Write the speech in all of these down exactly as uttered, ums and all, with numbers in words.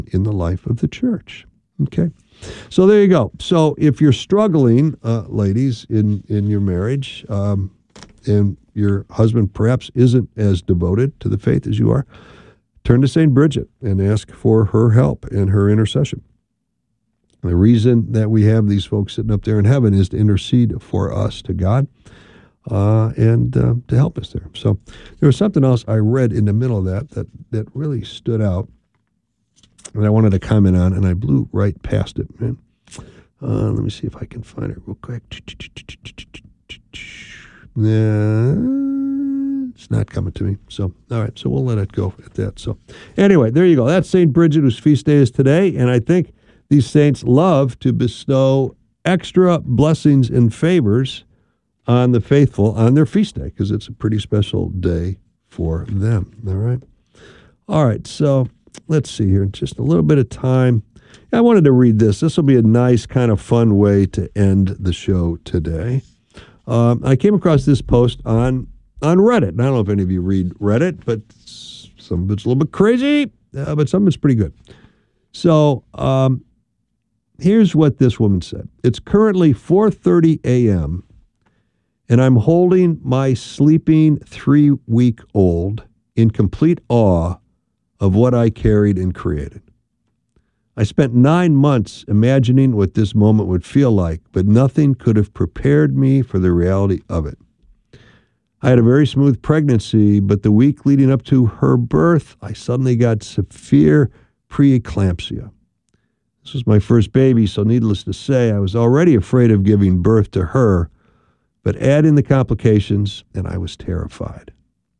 in the life of the church. Okay? So there you go. So if you're struggling, uh, ladies, in, in your marriage, um, and your husband perhaps isn't as devoted to the faith as you are, turn to Saint Bridget and ask for her help and her intercession. The reason that we have these folks sitting up there in heaven is to intercede for us to God uh, and uh, to help us there. So there was something else I read in the middle of that that, that really stood out that I wanted to comment on, and I blew right past it, man. Uh, let me see if I can find it real quick. Uh, it's not coming to me. So, all right, so we'll let it go at that. So, anyway, there you go. That's Saint Bridget, whose feast day is today, and I think these saints love to bestow extra blessings and favors on the faithful on their feast day, because it's a pretty special day for them. All right? All right, so let's see here. Just a little bit of time. I wanted to read this. This will be a nice kind of fun way to end the show today. Um, I came across this post on, on Reddit. And I don't know if any of you read Reddit, but some of it's a little bit crazy, uh, but some of it's pretty good. So um, here's what this woman said. It's currently four thirty a.m., and I'm holding my sleeping three-week-old in complete awe of what I carried and created. I spent nine months imagining what this moment would feel like, but nothing could have prepared me for the reality of it. I had a very smooth pregnancy, but the week leading up to her birth, I suddenly got severe preeclampsia. This was my first baby, so needless to say, I was already afraid of giving birth to her, but add in the complications, and I was terrified.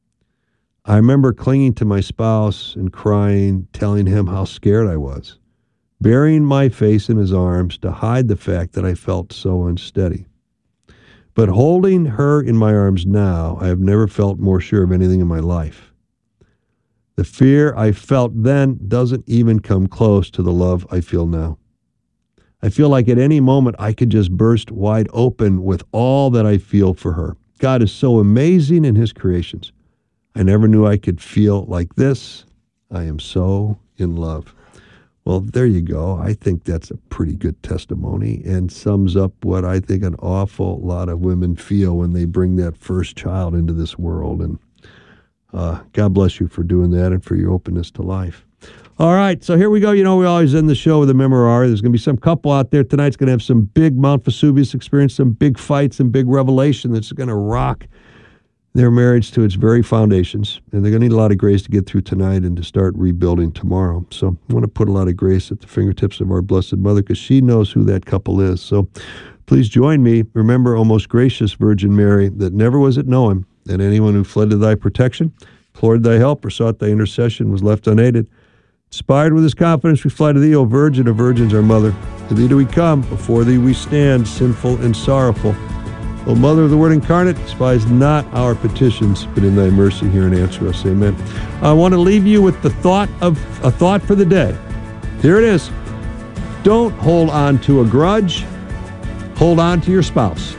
I remember clinging to my spouse and crying, telling him how scared I was, burying my face in his arms to hide the fact that I felt so unsteady. But holding her in my arms now, I have never felt more sure of anything in my life. The fear I felt then doesn't even come close to the love I feel now. I feel like at any moment I could just burst wide open with all that I feel for her. God is so amazing in his creations. I never knew I could feel like this. I am so in love. Well, there you go. I think that's a pretty good testimony and sums up what I think an awful lot of women feel when they bring that first child into this world. And uh, God bless you for doing that and for your openness to life. All right, so here we go. You know, we always end the show with a memoir. There's going to be some couple out there tonight's going to have some big Mount Vesuvius experience, some big fights and big revelation that's going to rock their marriage to its very foundations. And they're going to need a lot of grace to get through tonight and to start rebuilding tomorrow. So I want to put a lot of grace at the fingertips of our Blessed Mother because she knows who that couple is. So please join me. Remember, O most gracious Virgin Mary, that never was it known that anyone who fled to thy protection, implored thy help, or sought thy intercession was left unaided. Inspired with this confidence, we fly to thee, O Virgin of Virgins, our Mother. To thee do we come, before thee we stand, sinful and sorrowful. O Mother of the Word incarnate, despise not our petitions, but in thy mercy hear and answer us. Amen. I want to leave you with the thought of a thought for the day. Here it is. Don't hold on to a grudge. Hold on to your spouse.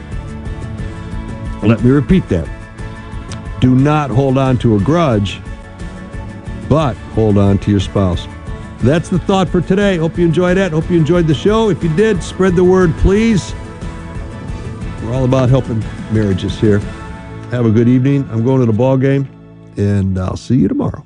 Let me repeat that. Do not hold on to a grudge, but hold on to your spouse. That's the thought for today. Hope you enjoyed that. Hope you enjoyed the show. If you did, spread the word, please. We're all about helping marriages here. Have a good evening. I'm going to the ball game, and I'll see you tomorrow.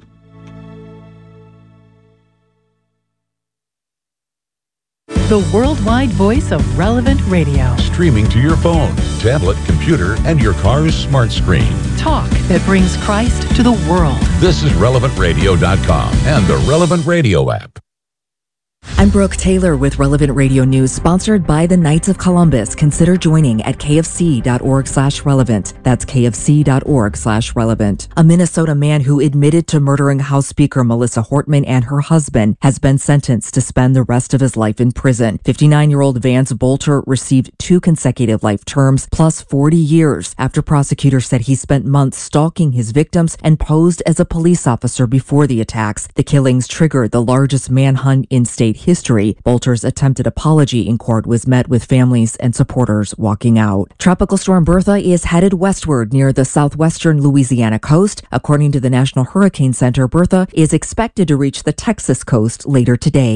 The worldwide voice of Relevant Radio. Streaming to your phone, tablet, computer, and your car's smart screen. Talk that brings Christ to the world. This is relevant radio dot com and the Relevant Radio app. I'm Brooke Taylor with Relevant Radio News, sponsored by the Knights of Columbus. Consider joining at kfc.org slash relevant. That's kfc.org slash relevant. A Minnesota man who admitted to murdering House Speaker Melissa Hortman and her husband has been sentenced to spend the rest of his life in prison. fifty-nine-year-old Vance Bolter received two consecutive life terms plus forty years after prosecutors said he spent months stalking his victims and posed as a police officer before the attacks. The killings triggered the largest manhunt in state history. Bolter's attempted apology in court was met with families and supporters walking out. Tropical Storm Bertha is headed westward near the southwestern Louisiana coast. According to the National Hurricane Center, Bertha is expected to reach the Texas coast later today.